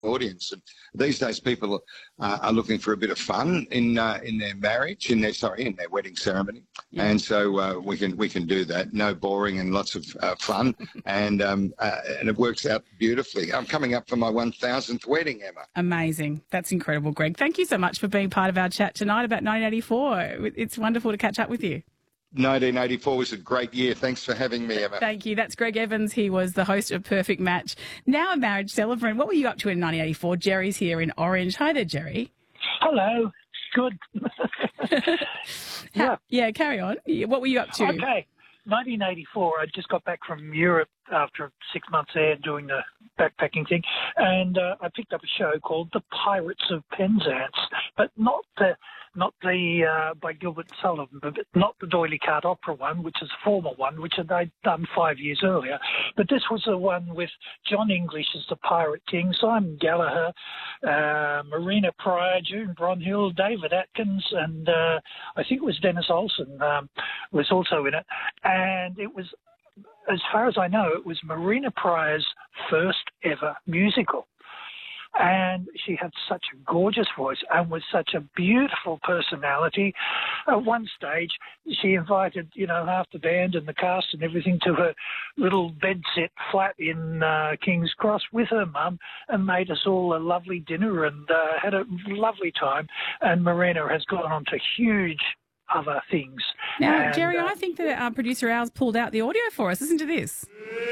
audience. And these days, people are looking for a bit of fun in their marriage, in their wedding ceremony, and so we can do that. No boring and lots of fun, and it works out beautifully. I'm coming up for my 1000th wedding, Emma. Amazing. That's incredible, Greg. Thank you so much for being part of our chat tonight about 1984. It's wonderful to catch up with you. 1984 was a great year. Thanks for having me, Emma. Thank you. That's Greg Evans. He was the host of Perfect Match. Now a marriage celebrant. What were you up to in 1984? Jerry's here in Orange. Hi there, Jerry. Hello. Good. Yeah, carry on. What were you up to? Okay. 1984, I just got back from Europe after 6 months there doing the backpacking thing, and I picked up a show called The Pirates of Penzance, but not the by Gilbert Sullivan, but not the D'Oyly Carte Opera one, which is a former one, which they'd done 5 years earlier. But this was the one with John English as the Pirate King, Simon Gallagher, Marina Pryor, June Bronhill, David Atkins, and I think it was Dennis Olsen was also in it. And it was, as far as I know, it was Marina Pryor's first ever musical. And she had such a gorgeous voice and was such a beautiful personality. At one stage, she invited, half the band and the cast and everything to her little bedsit flat in King's Cross with her mum and made us all a lovely dinner and had a lovely time. And Marina has gone on to huge other things. Now, and, Jerry, I think that producer Al's pulled out the audio for us. Listen to this.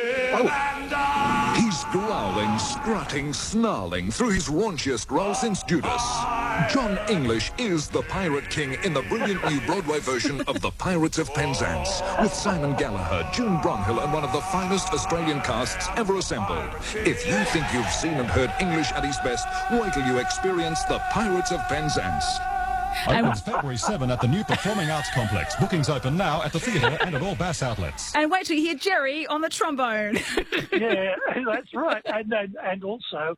Oh. He's growling, strutting, snarling through his raunchiest role since Judas. John English is the Pirate King in the brilliant new Broadway version of The Pirates of Penzance, with Simon Gallagher, June Bronhill, and one of the finest Australian casts ever assembled. If you think you've seen and heard English at his best, wait till you experience The Pirates of Penzance. Opens February 7 at the new Performing Arts Complex. Bookings open now at the theatre and at all Bass outlets. And wait till you hear Jerry on the trombone. Yeah, that's right. And also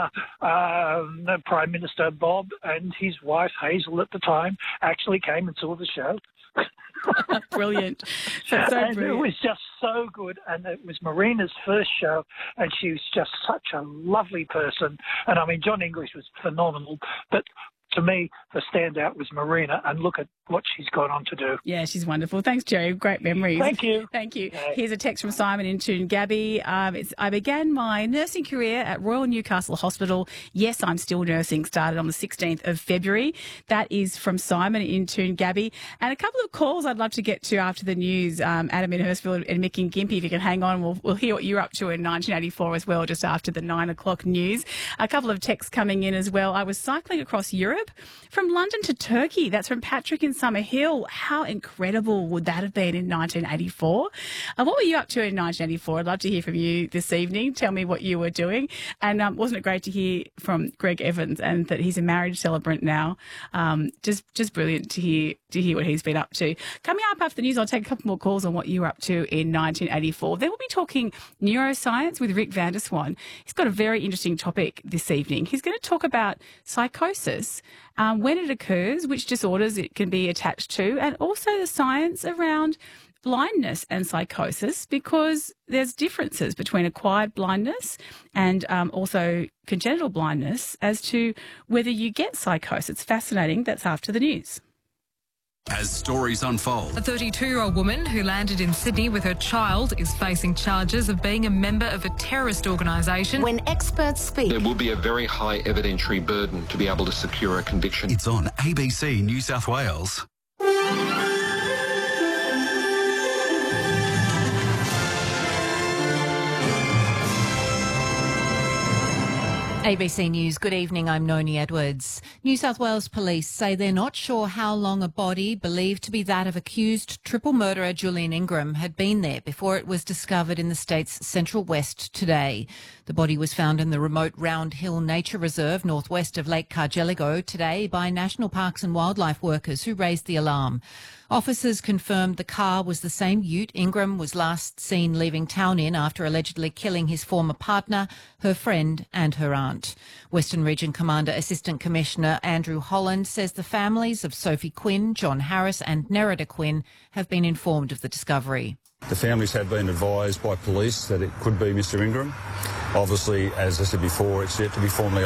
the Prime Minister Bob and his wife Hazel at the time actually came and saw the show. Brilliant. That's so and brilliant. It was just so good, and it was Marina's first show, and she was just such a lovely person. And I mean, John English was phenomenal, but to me, the standout was Marina, and look at what she's gone on to do. Yeah, she's wonderful. Thanks, Jerry. Great memories. Thank you. Thank you. Yeah. Here's a text from Simon in Toongabbie. I began my nursing career at Royal Newcastle Hospital. Yes, I'm still nursing. Started on the 16th of February. That is from Simon in Toongabbie. And a couple of calls I'd love to get to after the news. Adam in Hurstville and Mick in Gympie, if you can hang on, we'll hear what you're up to in 1984 as well, just after the 9 o'clock news. A couple of texts coming in as well. I was cycling across Europe from London to Turkey. That's from Patrick in Summerhill. How incredible would that have been in 1984? What were you up to in 1984? I'd love to hear from you this evening. Tell me what you were doing. And wasn't it great to hear from Greg Evans and that he's a marriage celebrant now? Just brilliant to hear what he's been up to. Coming up after the news, I'll take a couple more calls on what you were up to in 1984. Then we'll be talking neuroscience with Rick van der Swan. He's got a very interesting topic this evening. He's going to talk about psychosis, when it occurs, which disorders it can be attached to, and also the science around blindness and psychosis, because there's differences between acquired blindness and also congenital blindness as to whether you get psychosis. It's fascinating. That's after the news. As stories unfold. A 32-year-old woman who landed in Sydney with her child is facing charges of being a member of a terrorist organisation. When experts speak, there will be a very high evidentiary burden to be able to secure a conviction. It's on ABC New South Wales. ABC News, good evening, I'm Noni Edwards. New South Wales police say they're not sure how long a body believed to be that of accused triple murderer Julian Ingram had been there before it was discovered in the state's central west today. The body was found in the remote Round Hill Nature Reserve northwest of Lake Cargelligo today by National Parks and Wildlife workers who raised the alarm. Officers confirmed the car was the same ute Ingram was last seen leaving town in after allegedly killing his former partner, her friend and her aunt. Western Region Commander Assistant Commissioner Andrew Holland says the families of Sophie Quinn, John Harris and Nerida Quinn have been informed of the discovery. The families have been advised by police that it could be Mr Ingram. Obviously, as I said before, it's yet to be formally